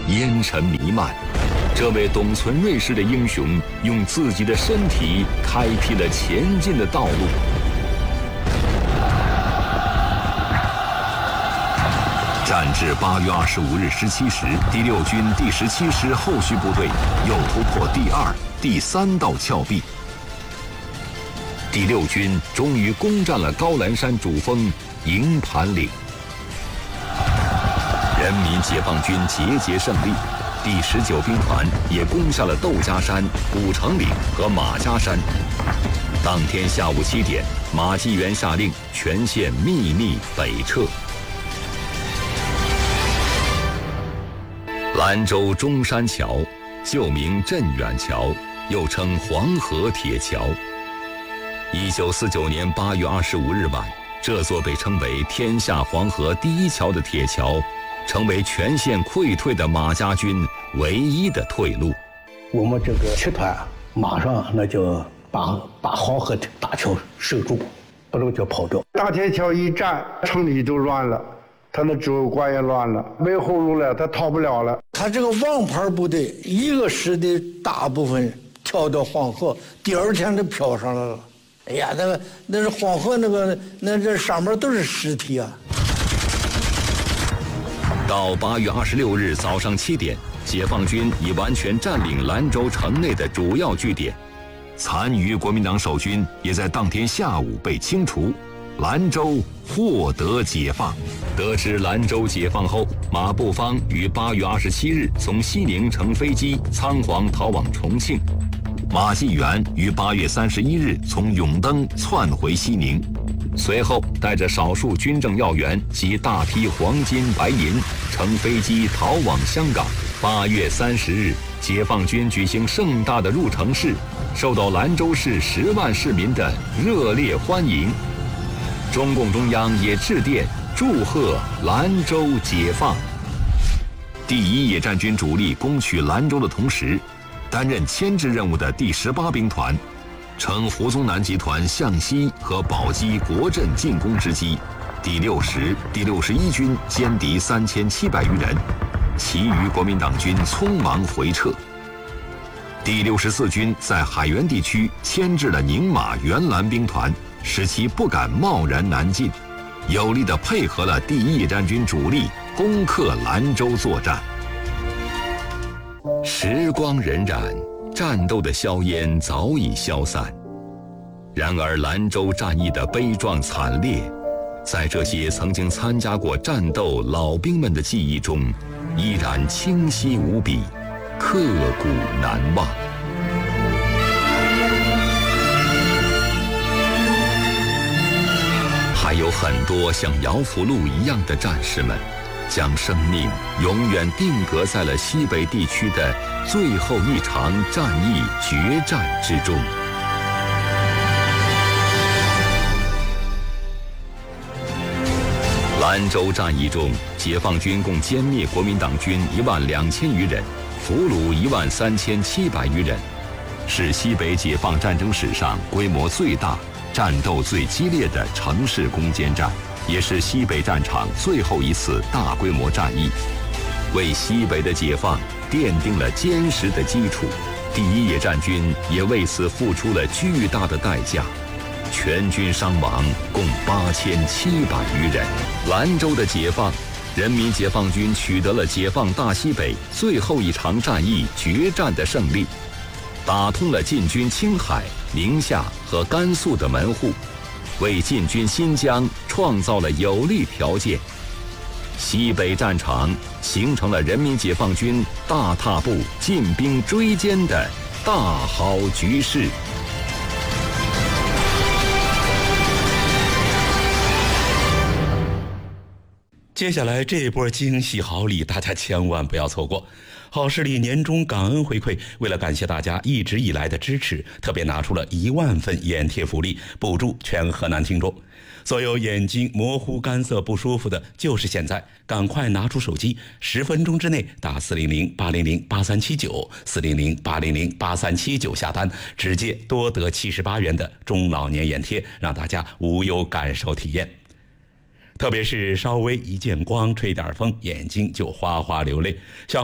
烟尘弥漫。这位董存瑞式的英雄，用自己的身体开辟了前进的道路。战至8月25日17时，第6军第17师后续部队又突破第2、第3道峭壁。第6军终于攻占了高兰山主峰营盘岭。人民解放军节节胜利，第19兵团也攻下了窦家山、古城岭和马家山。当天下午7点，马继元下令全线秘密北撤。兰州中山桥，旧名镇远桥，又称黄河铁桥。1949年8月25日晚，这座被称为天下黄河第一桥的铁桥，成为全线溃退的马家军唯一的退路。 我们这个七团马上那就把黄河大桥守住，不能叫跑掉。 大铁桥一战，城里就乱了，他的指挥官也乱了，没后路了，他逃不了了。 他这个王牌部队一个师的大部分跳到黄河，第2天就飘上来了。哎呀，那是黄河那这上面都是尸体啊。 到8月26日早上7点，解放军已完全占领兰州城内的主要据点，残余国民党守军也在当天下午被清除，兰州获得解放。得知兰州解放后，马步芳于8月27日从西宁乘飞机仓皇逃往重庆，马继元于8月31日从永登窜回西宁，随后带着少数军政要员及大批黄金白银乘飞机逃往香港。8月30日，解放军举行盛大的入城式，受到兰州市10万市民的热烈欢迎。中共中央也致电祝贺兰州解放。第1野战军主力攻取兰州的同时，担任牵制任务的第18兵团乘胡宗南集团向西和宝鸡国镇进攻之机，第60、第61军歼敌3700余人，其余国民党军匆忙回撤。第64军在海原地区牵制了宁马原兰兵团，使其不敢贸然南进，有力地配合了第1野战军主力攻克兰州作战。时光荏苒，战斗的硝烟早已消散，然而兰州战役的悲壮惨烈，在这些曾经参加过战斗老兵们的记忆中，依然清晰无比，刻骨难忘。还有很多像姚福禄一样的战士们，将生命永远定格在了西北地区的最后一场战役决战之中。兰州战役中，解放军共歼灭国民党军12000余人，俘虏13700余人，是西北解放战争史上规模最大、战斗最激烈的城市攻坚战，也是西北战场最后一次大规模战役，为西北的解放奠定了坚实的基础。第1野战军也为此付出了巨大的代价，全军伤亡共8700余人。兰州的解放，人民解放军取得了解放大西北最后一场战役决战的胜利，打通了进军青海、宁夏和甘肃的门户，为进军新疆创造了有利条件。西北战场形成了人民解放军大踏步进兵追歼的大好局势。 接下来这波惊喜好礼，大家千万不要错过。好视力年终感恩回馈，为了感谢大家一直以来的支持，特别拿出了1万份眼贴福利，补助全河南听众。所有眼睛模糊、干涩不舒服的，就是现在，赶快拿出手机，10分钟之内打400-800-8379，400-800-8379下单，直接多得78元的中老年眼贴，让大家无忧感受体验。特别是稍微一见光、吹点风，眼睛就哗哗流泪。